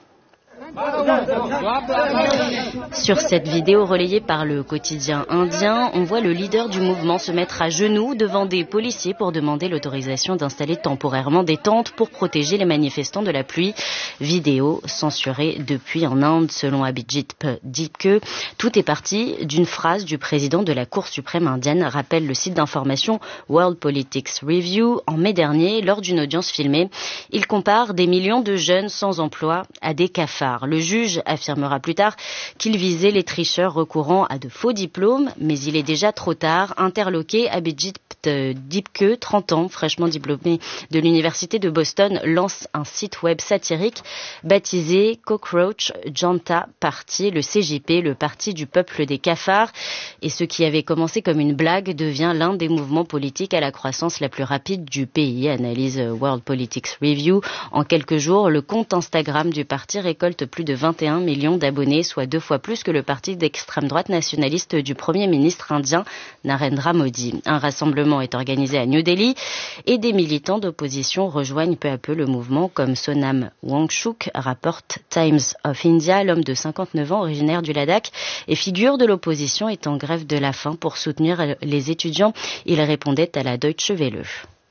Sur cette vidéo relayée par le quotidien indien, on voit le leader du mouvement se mettre à genoux devant des policiers pour demander l'autorisation d'installer temporairement des tentes pour protéger les manifestants de la pluie. Vidéo censurée depuis en Inde, selon Abhijit Dipke. Tout est parti d'une phrase du président de la Cour suprême indienne, rappelle le site d'information World Politics Review. En mai dernier, lors d'une audience filmée, il compare des millions de jeunes sans emploi à des cafards. soir. Le juge affirmera plus tard qu'il visait les tricheurs recourant à de faux diplômes, mais il est déjà trop tard. Interloqué, Abhijit Dipke, 30 ans, fraîchement diplômé de l'université de Boston, lance un site web satirique baptisé Cockroach Janta Party, le CJP, le parti du peuple des cafards. Et ce qui avait commencé comme une blague devient l'un des mouvements politiques à la croissance la plus rapide du pays, analyse World Politics Review. En quelques jours, le compte Instagram du parti récolte plus de 21 millions d'abonnés, soit 2 fois plus que le parti d'extrême droite nationaliste du Premier ministre indien Narendra Modi. Un rassemblement est organisé à New Delhi et des militants d'opposition rejoignent peu à peu le mouvement, comme Sonam Wangchuk, rapporte Times of India. L'homme de 59 ans, originaire du Ladakh et figure de l'opposition, est en grève de la faim pour soutenir les étudiants. Il répondait à la Deutsche Welle.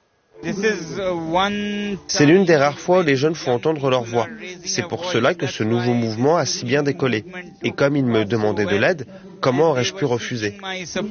C'est l'une des rares fois où les jeunes font entendre leur voix. C'est pour cela que ce nouveau mouvement a si bien décollé. Et comme ils me demandaient de l'aide, comment aurais-je pu refuser ?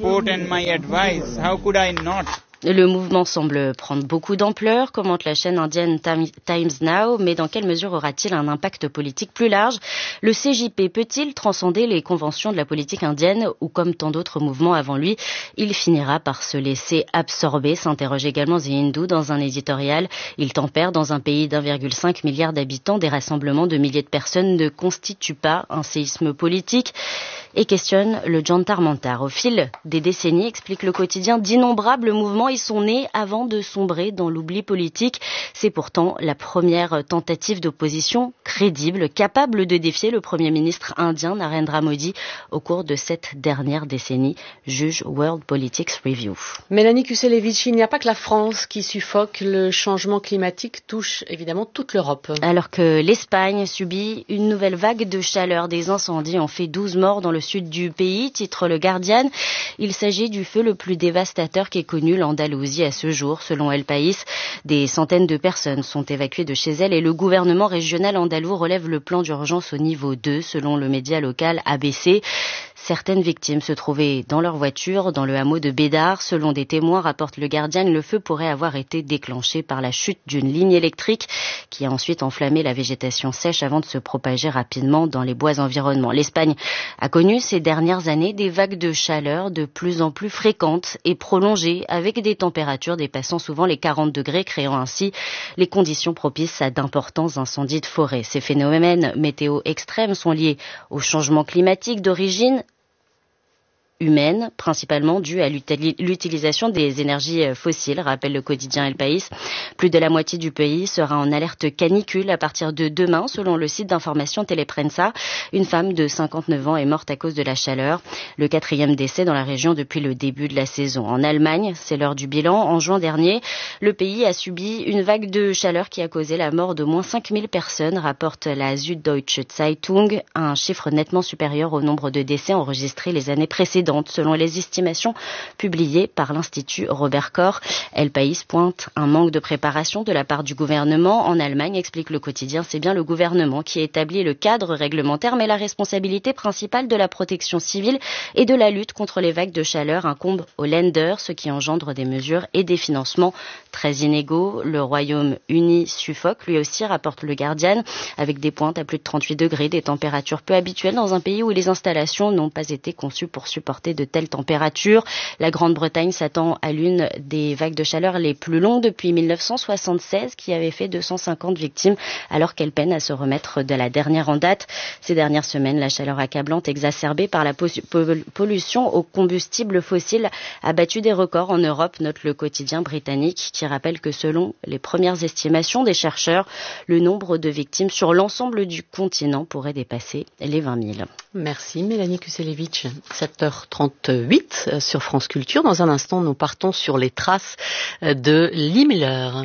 Le mouvement semble prendre beaucoup d'ampleur, commente la chaîne indienne Times Now, mais dans quelle mesure aura-t-il un impact politique plus large ? Le CJP peut-il transcender les conventions de la politique indienne ou, comme tant d'autres mouvements avant lui, il finira par se laisser absorber, s'interroge également The Hindu dans un éditorial. Il tempère dans un pays d'1,5 milliard d'habitants, des rassemblements de milliers de personnes ne constituent pas un séisme politique et questionne le Jantar Mantar. Au fil des décennies, explique le quotidien, d'innombrables mouvements y sont nés avant de sombrer dans l'oubli politique. C'est pourtant la première tentative d'opposition crédible, capable de défier le Premier ministre indien Narendra Modi au cours de cette dernière décennie, juge World Politics Review. Mélanie Kuselevich, il n'y a pas que la France qui suffoque. Le changement climatique touche évidemment toute l'Europe. Alors que l'Espagne subit une nouvelle vague de chaleur, des incendies ont fait 12 morts dans le sud du pays, titre le Guardian. Il s'agit du feu le plus dévastateur qu'ait connu l'Andalousie à ce jour. Selon El País, des centaines de personnes sont évacuées de chez elles et le gouvernement régional andalou relève le plan d'urgence au niveau 2, selon le média local ABC. Certaines victimes se trouvaient dans leur voiture, dans le hameau de Bédard. Selon des témoins, rapporte le Guardian, le feu pourrait avoir été déclenché par la chute d'une ligne électrique qui a ensuite enflammé la végétation sèche avant de se propager rapidement dans les bois environnants. L'Espagne a connu ces dernières années des vagues de chaleur de plus en plus fréquentes et prolongées, avec des températures dépassant souvent les 40 degrés, créant ainsi les conditions propices à d'importants incendies de forêt. Ces phénomènes météo extrêmes sont liés au changement climatique d'origine humaine, principalement due à l'utilisation des énergies fossiles, rappelle le quotidien El País. Plus de la moitié du pays sera en alerte canicule à partir de demain, selon le site d'information Teleprensa. Une femme de 59 ans est morte à cause de la chaleur. Le 4e décès dans la région depuis le début de la saison. En Allemagne, c'est l'heure du bilan. En juin dernier, le pays a subi une vague de chaleur qui a causé la mort d'au moins 5000 personnes, rapporte la Süddeutsche Zeitung, un chiffre nettement supérieur au nombre de décès enregistrés les années précédentes, selon les estimations publiées par l'Institut Robert Koch. El País pointe un manque de préparation de la part du gouvernement. En Allemagne, explique le quotidien, c'est bien le gouvernement qui établit le cadre réglementaire, mais la responsabilité principale de la protection civile et de la lutte contre les vagues de chaleur incombe aux Länder, ce qui engendre des mesures et des financements très inégaux. Le Royaume-Uni suffoque, lui aussi, rapporte le Guardian, avec des pointes à plus de 38 degrés, des températures peu habituelles dans un pays où les installations n'ont pas été conçues pour supporter de telles températures. La Grande-Bretagne s'attend à l'une des vagues de chaleur les plus longues depuis 1976, qui avait fait 250 victimes, alors qu'elle peine à se remettre de la dernière en date. Ces dernières semaines, la chaleur accablante exacerbée par la pollution aux combustibles fossiles a battu des records en Europe, note le quotidien britannique, qui rappelle que selon les premières estimations des chercheurs, le nombre de victimes sur l'ensemble du continent pourrait dépasser les 20 000. Merci Mélanie Kuselevich. 7h38 sur France Culture. Dans un instant, nous partons sur les traces de Lee Miller.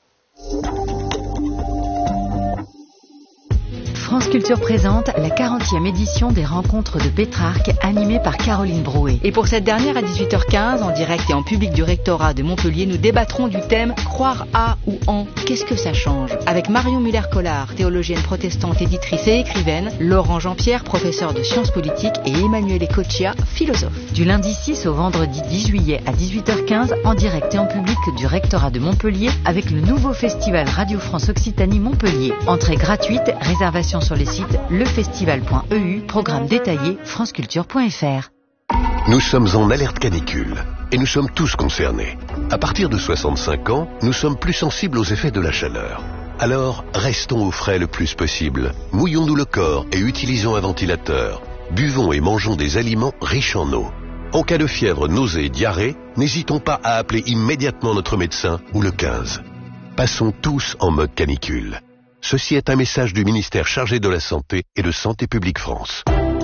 France Culture présente la 40e édition des Rencontres de Pétrarque, animée par Caroline Brouet. Et pour cette dernière, à 18h15, en direct et en public du rectorat de Montpellier, nous débattrons du thème « Croire à ou en, qu'est-ce que ça change ?» avec Marion Muller-Collard, théologienne protestante, éditrice et écrivaine, Laurent Jean-Pierre, professeur de sciences politiques, et Emmanuel Ecochia, philosophe. Du lundi 6 au vendredi 10 juillet à 18h15, en direct et en public du rectorat de Montpellier, avec le nouveau festival Radio France Occitanie Montpellier. Entrée gratuite, réservation sur les sites lefestival.eu, programme détaillé, franceculture.fr. Nous sommes en alerte canicule et nous sommes tous concernés. À partir de 65 ans, nous sommes plus sensibles aux effets de la chaleur. Alors, restons au frais le plus possible. Mouillons-nous le corps et utilisons un ventilateur. Buvons et mangeons des aliments riches en eau. En cas de fièvre, nausée, diarrhée, n'hésitons pas à appeler immédiatement notre médecin ou le 15. Passons tous en mode canicule. Ceci est un message du ministère chargé de la Santé et de Santé publique France.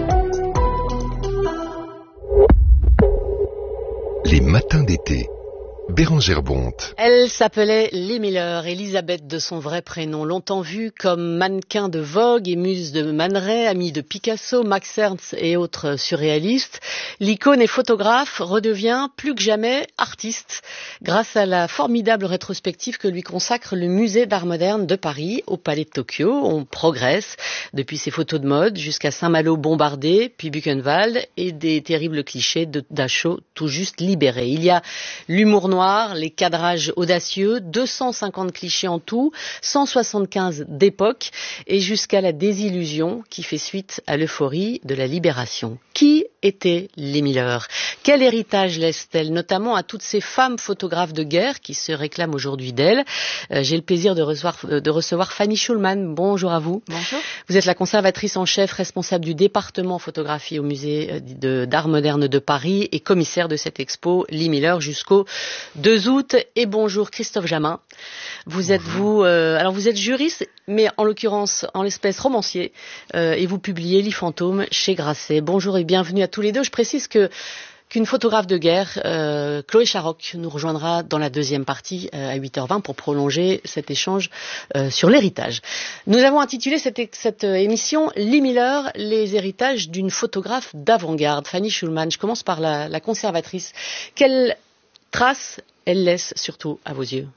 Les matins d'été. Bérangère Bonte. Elle s'appelait Lee Miller, Elisabeth de son vrai prénom, longtemps vue comme mannequin de Vogue et muse de Man Ray, amie de Picasso, Max Ernst et autres surréalistes. L'icône et photographe redevient plus que jamais artiste grâce à la formidable rétrospective que lui consacre le musée d'art moderne de Paris au Palais de Tokyo. On progresse depuis ses photos de mode jusqu'à Saint-Malo bombardé, puis Buchenwald et des terribles clichés de Dachau tout juste libérés. Il y a l'humour noir, les cadrages audacieux, 250 clichés en tout, 175 d'époque et jusqu'à la désillusion qui fait suite à l'euphorie de la libération. Qui était Lee Miller? Quel héritage laisse-t-elle, notamment à toutes ces femmes photographes de guerre qui se réclament aujourd'hui d'elle? J'ai le plaisir de recevoir Fanny Schulman. Bonjour à vous. Bonjour. Vous êtes la conservatrice en chef, responsable du département photographie au musée d'art moderne de Paris et commissaire de cette expo Lee Miller jusqu'au 2 août. Et bonjour Christophe Jamin. Vous êtes alors vous êtes juriste, mais en l'occurrence, en l'espèce romancier, et vous publiez Lee Fantôme chez Grasset. Bonjour et bienvenue à tous les deux. Je précise qu'une photographe de guerre, Chloé Charoc, nous rejoindra dans la deuxième partie à 8h20 pour prolonger cet échange sur l'héritage. Nous avons intitulé cette émission Lee Miller, les héritages d'une photographe d'avant-garde. Fanny Schulman, je commence par la conservatrice. Quelle trace elle laisse surtout à vos yeux?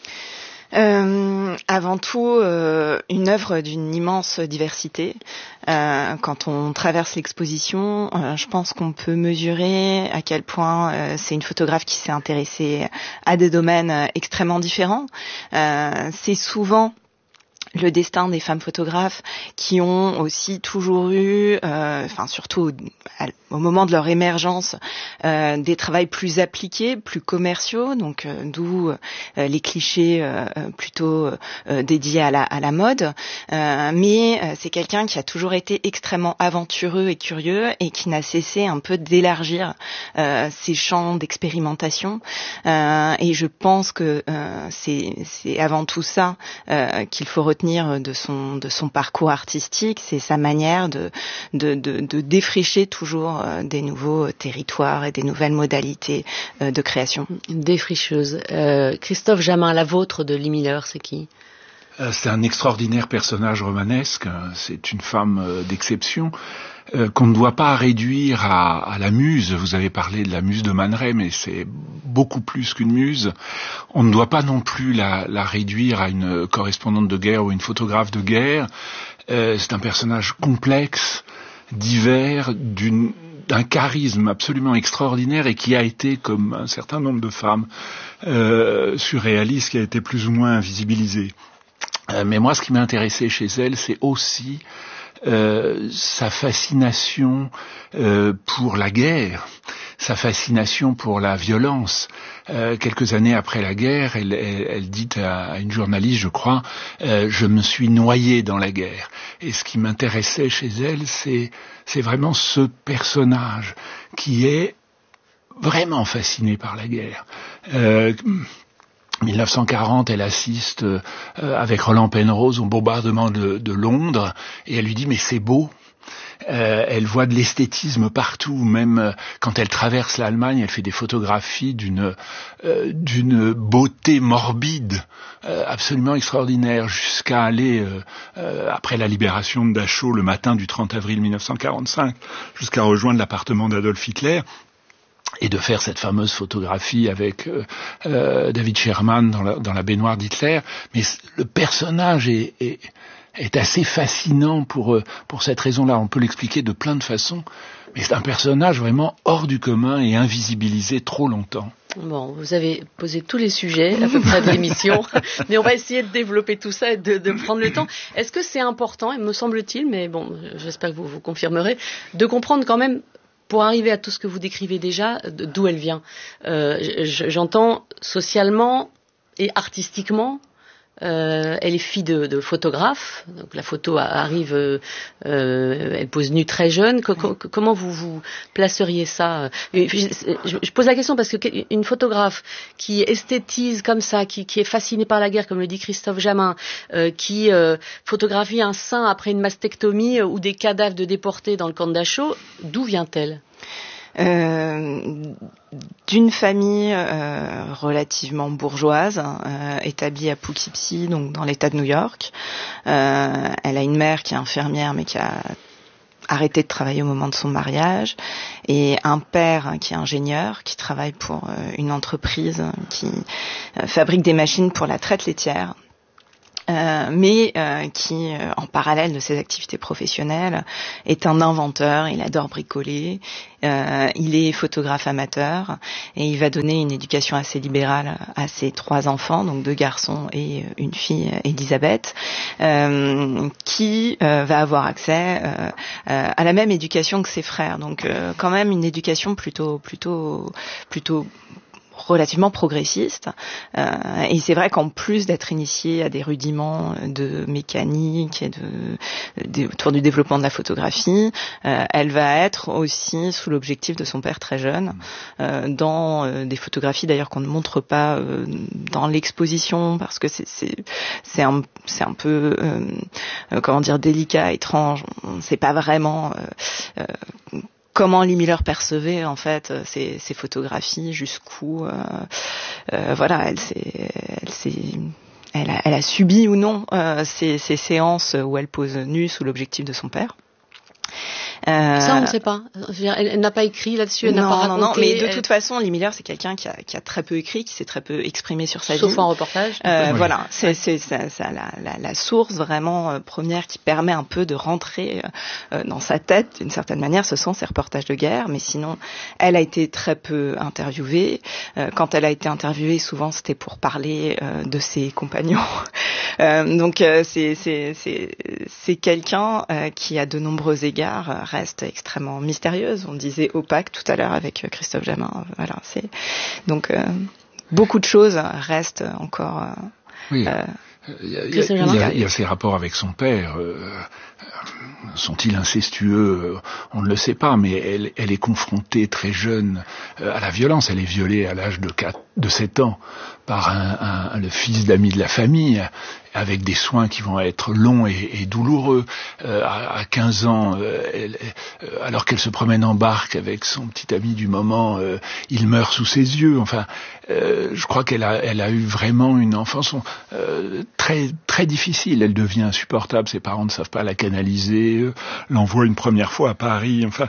Avant tout, une œuvre d'une immense diversité. Quand on traverse l'exposition, je pense qu'on peut mesurer à quel point c'est une photographe qui s'est intéressée à des domaines extrêmement différents. C'est souvent le destin des femmes photographes qui ont aussi toujours eu, surtout au moment de leur émergence, des travails plus appliqués, plus commerciaux, donc d'où les clichés plutôt dédiés à la mode. Mais c'est quelqu'un qui a toujours été extrêmement aventureux et curieux et qui n'a cessé un peu d'élargir ses champs d'expérimentation. Et je pense que c'est avant tout ça qu'il faut retenir de son parcours artistique, c'est sa manière de défricher toujours des nouveaux territoires et des nouvelles modalités de création. Défricheuse. Christophe Jamin, la vôtre de Lee Miller, c'est qui? C'est un extraordinaire personnage romanesque, c'est une femme d'exception qu'on ne doit pas réduire à la muse. Vous avez parlé de la muse de Man Ray, mais c'est beaucoup plus qu'une muse. On ne doit pas non plus la réduire à une correspondante de guerre ou une photographe de guerre. C'est un personnage complexe, divers, d'un charisme absolument extraordinaire et qui a été, comme un certain nombre de femmes surréalistes, qui a été plus ou moins invisibilisé. Mais moi, ce qui m'a intéressé chez elle, c'est aussi sa fascination pour la guerre, sa fascination pour la violence. Quelques années après la guerre, elle dit à une journaliste, je crois, je me suis noyée dans la guerre. Et ce qui m'intéressait chez elle, c'est vraiment ce personnage qui est vraiment fasciné par la guerre. 1940, elle assiste avec Roland Penrose au bombardement de Londres et elle lui dit mais c'est beau. Elle voit de l'esthétisme partout, même quand elle traverse l'Allemagne, elle fait des photographies d'une beauté morbide absolument extraordinaire, jusqu'à aller après la libération de Dachau le matin du 30 avril 1945, jusqu'à rejoindre l'appartement d'Adolf Hitler et de faire cette fameuse photographie avec David Sherman dans la baignoire d'Hitler. Mais le personnage est est assez fascinant pour cette raison-là. On peut l'expliquer de plein de façons, mais c'est un personnage vraiment hors du commun et invisibilisé trop longtemps. Bon, vous avez posé tous les sujets à peu près de l'émission, mais on va essayer de développer tout ça et de prendre le temps. Est-ce que c'est important, me semble-t-il, mais bon, j'espère que vous confirmerez, de comprendre quand même, pour arriver à tout ce que vous décrivez déjà, d'où elle vient. J'entends socialement et artistiquement. Elle est fille de photographe, donc la photo arrive, elle pose nue très jeune. Comment vous placeriez ça? Je pose la question parce que une photographe qui esthétise comme ça, qui est fascinée par la guerre, comme le dit Christophe Jamin, qui photographie un sein après une mastectomie ou des cadavres de déportés dans le camp de Dachau, d'où vient-elle? D'une famille relativement bourgeoise, établie à Poughkeepsie, donc dans l'État de New York. Elle a une mère qui est infirmière, mais qui a arrêté de travailler au moment de son mariage, et un père qui est ingénieur, qui travaille pour une entreprise qui fabrique des machines pour la traite laitière. Mais qui, en parallèle de ses activités professionnelles, est un inventeur. Il adore bricoler, il est photographe amateur, et il va donner une éducation assez libérale à ses 3 enfants, donc 2 garçons et une fille, Elisabeth, qui va avoir accès à la même éducation que ses frères. Donc quand même une éducation plutôt relativement progressiste, et c'est vrai qu'en plus d'être initiée à des rudiments de mécanique et autour du développement de la photographie, elle va être aussi sous l'objectif de son père très jeune, dans des photographies d'ailleurs qu'on ne montre pas dans l'exposition parce que c'est un peu comment dire, délicat, étrange. On ne sait pas vraiment comment Lee Miller percevait en fait ces photographies, jusqu'où voilà, elle a subi ou non ces séances où elle pose nue sous l'objectif de son père. Ça, on ne sait pas. Elle n'a pas écrit là-dessus, elle n'a pas raconté. Non, mais de toute façon, Lee Miller, c'est quelqu'un qui a très peu écrit, qui s'est très peu exprimé sur sa vie. Sauf en reportage. Voilà, c'est la source vraiment première qui permet un peu de rentrer dans sa tête, d'une certaine manière. Ce sont ses reportages de guerre, mais sinon, elle a été très peu interviewée. Quand elle a été interviewée, souvent, c'était pour parler de ses compagnons. Donc, c'est quelqu'un qui, à de nombreux égards, reste extrêmement mystérieuse. On disait opaque tout à l'heure avec Christophe Jamin. Voilà, beaucoup de choses restent encore. Oui. Il y a ses rapports avec son père. Sont-ils incestueux? On ne le sait pas, mais elle est confrontée très jeune à la violence. Elle est violée à l'âge de 7 ans par le fils d'ami de la famille, avec des soins qui vont être longs et douloureux. À 15 ans, alors qu'elle se promène en barque avec son petit ami du moment, il meurt sous ses yeux. Enfin, je crois qu'elle a eu vraiment une enfance très très difficile. Elle devient insupportable. Ses parents ne savent pas la canaliser. L'envoient une première fois à Paris. Enfin,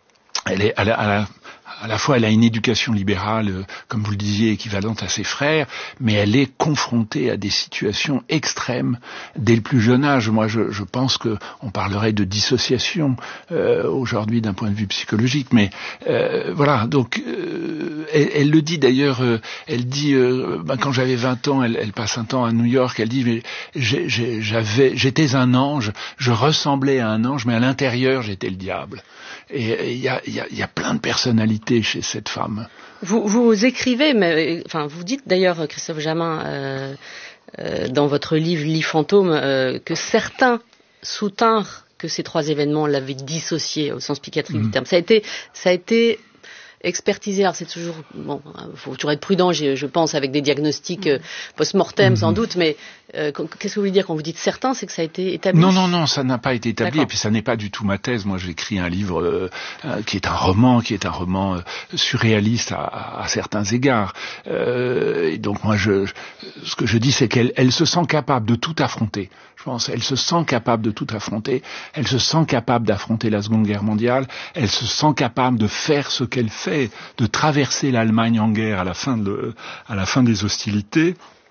à la fois, elle a une éducation libérale, comme vous le disiez, équivalente à ses frères, mais elle est confrontée à des situations extrêmes dès le plus jeune âge. Moi, je pense que on parlerait de dissociation aujourd'hui d'un point de vue psychologique, mais voilà. Donc, elle le dit d'ailleurs. Elle dit quand j'avais 20 ans, elle passe un temps à New York. Elle dit mais j'étais un ange, je ressemblais à un ange, mais à l'intérieur, j'étais le diable. Et il y a plein de personnalités chez cette femme. Vous écrivez, mais enfin vous dites d'ailleurs, Christophe Jamin, dans votre livre Lit fantôme, que certains soutinrent que ces 3 événements l'avaient dissocié au sens psychiatrique du terme. Ça a été expertisé. Alors c'est toujours faut toujours être prudent, je pense, avec des diagnostics post-mortem sans doute, mais qu'est-ce que vous voulez dire quand vous dites certains? C'est que ça a été établi? Non, ça n'a pas été établi. D'accord. Et puis ça n'est pas du tout ma thèse. Moi, j'écris un livre qui est un roman surréaliste à certains égards. Et donc moi, ce que je dis, c'est qu'elle se sent capable de tout affronter. Je pense, elle se sent capable de tout affronter. Elle se sent capable d'affronter la Seconde Guerre mondiale. Elle se sent capable de faire ce qu'elle fait, de traverser l'Allemagne en guerre à la fin des hostilités.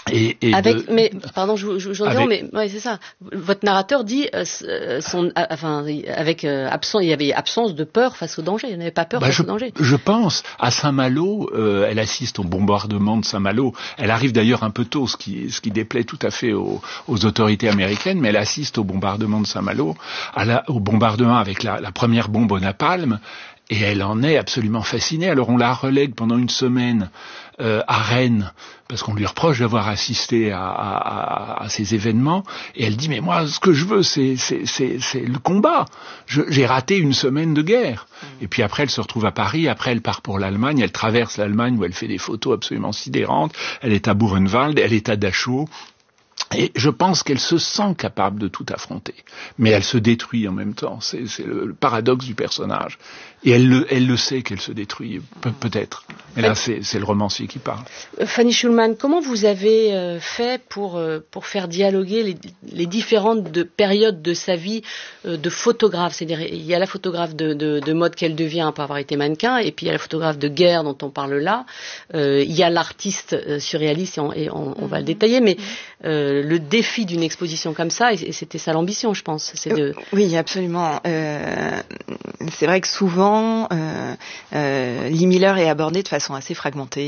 Mais pardon, mais ouais, c'est ça. Votre narrateur dit, il y avait absence de peur face au danger. Il n'avait pas peur face au danger. Je pense à Saint-Malo. Elle assiste au bombardement de Saint-Malo. Elle arrive d'ailleurs un peu tôt, ce qui déplaît tout à fait aux autorités américaines. Mais elle assiste au bombardement de Saint-Malo, au bombardement avec la première bombe au napalm. Et elle en est absolument fascinée. Alors on la relègue pendant une semaine à Rennes, parce qu'on lui reproche d'avoir assisté à ces événements. Et elle dit, mais moi, ce que je veux, c'est le combat. J'ai raté une semaine de guerre. Et puis après, elle se retrouve à Paris. Après, elle part pour l'Allemagne. Elle traverse l'Allemagne où elle fait des photos absolument sidérantes. Elle est à Buchenwald, elle est à Dachau. Et je pense qu'elle se sent capable de tout affronter. Mais elle se détruit en même temps. C'est le paradoxe du personnage. Et elle le sait qu'elle se détruit, peut-être. Mais là, c'est le romancier qui parle. Fanny Schulman, comment vous avez fait pour faire dialoguer les différentes périodes de sa vie de photographe? C'est-à-dire, il y a la photographe de mode qu'elle devient après avoir été mannequin, et puis il y a la photographe de guerre dont on parle là. Il y a l'artiste surréaliste, et on va le détailler, mais le défi d'une exposition comme ça, et c'était ça l'ambition, je pense. Oui, absolument. C'est vrai que souvent, Lee Miller est abordé de façon assez fragmentée.